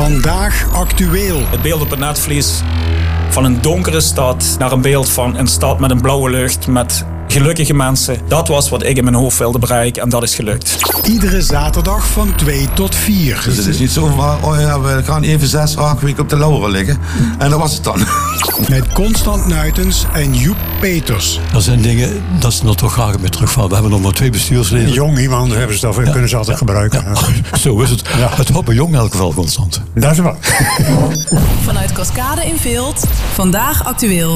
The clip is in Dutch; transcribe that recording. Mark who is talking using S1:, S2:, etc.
S1: Vandaag actueel.
S2: Het beeld op het netvlies van een donkere stad naar een beeld van een stad met een blauwe lucht, met gelukkige mensen. Dat was wat ik in mijn hoofd wilde bereiken en dat is gelukt.
S1: Iedere zaterdag van 2 tot 4.
S3: Dus het is niet zo van, oh ja, we gaan even 6, 8 weken op de lauren liggen. En dat was het dan.
S1: Met Constant Nuitens en Joep Peters.
S4: Dat zijn dingen, dat ze er toch graag mee terugvallen. We hebben nog maar 2 bestuursleden.
S5: Jong iemand hebben ze dat, kunnen ze altijd gebruiken.
S4: Ja, zo is het. Ja. Het houdt bij jong in elk geval constant.
S5: Dat is waar.
S6: Vanuit Cascade in Veelt, Vandaag actueel.